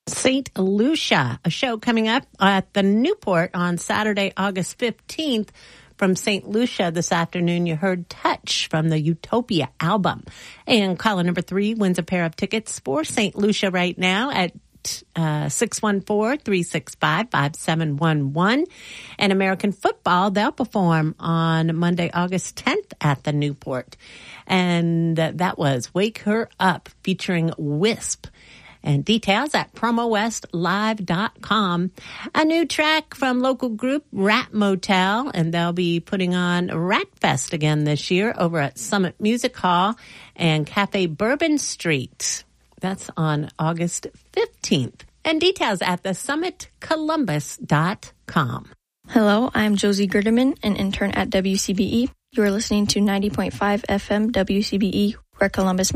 St. Lucia, a show coming up at the Newport on Saturday, August 15th. From St. Lucia this afternoon, you heard Touch from the Utopia album. And caller number 3 wins a pair of tickets for St. Lucia right now at 614-365-5711. And American football, they'll perform on Monday, August 10th at the Newport. And that was Wake Her Up featuring Wisp. And details at promowestlive.com. A new track from local group Rat Motel, and they'll be putting on Rat Fest again this year over at Summit Music Hall and Cafe Bourbon Street. That's on August 15th. And details at thesummitcolumbus.com. Hello, I'm Josie Gerdeman, an intern at WCBE. You are listening to 90.5 FM WCBE, where Columbus